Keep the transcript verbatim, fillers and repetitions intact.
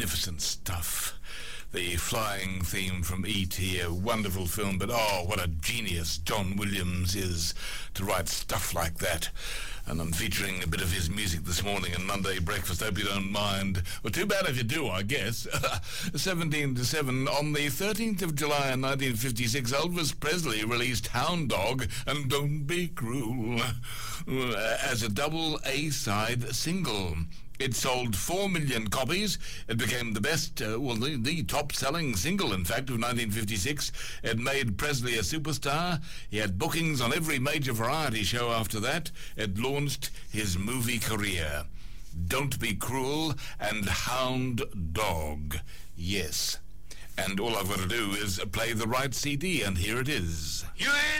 magnificent stuff. The flying theme from E T, a wonderful film, but oh, what a genius John Williams is to write stuff like that. And I'm featuring a bit of his music this morning in Monday Breakfast. Hope you don't mind. Well, too bad if you do, I guess. seventeen to seven. On the thirteenth of July nineteen fifty-six, Elvis Presley released Hound Dog and Don't Be Cruel as a double A-side single. It sold four million copies. It became the best, uh, well, the, the top-selling single, in fact, of nineteen fifty-six. It made Presley a superstar. He had bookings on every major variety show after that. It launched his movie career. Don't Be Cruel and Hound Dog. Yes. And all I've got to do is play the right C D, and here it is. You ain't